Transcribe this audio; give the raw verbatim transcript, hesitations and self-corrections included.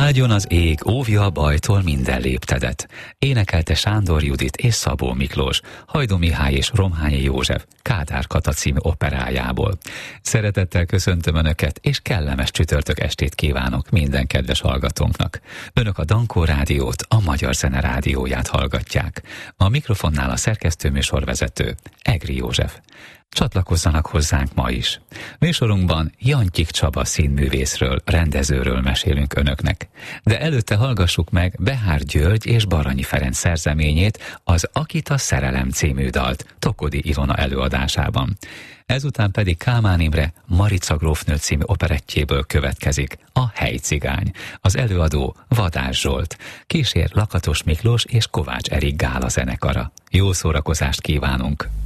Áldjon az ég, óvja a bajtól minden léptedet. Énekelte Sándor Judit és Szabó Miklós, Hajdú Mihály és Romhányi József Kádár Kata című operájából. Szeretettel köszöntöm Önöket, és kellemes csütörtök estét kívánok minden kedves hallgatónknak. Önök a Dankó Rádiót, a Magyar Zene Rádióját hallgatják. A mikrofonnál a szerkesztőműsorvezető, Egri József. Csatlakozzanak hozzánk ma is. Műsorunkban Jantyik Csaba színművészről, rendezőről mesélünk Önöknek. De előtte hallgassuk meg Behár György és Baranyi Ferenc szerzeményét, az Akita Szerelem című dalt Tokodi Ilona előadásában. Ezután pedig Kálmán Imre Marica grófnő című operettjéből következik a Helycigány. Az előadó Vadás Zsolt, kísér Lakatos Miklós és Kovács Erik Gála zenekara. Jó szórakozást kívánunk!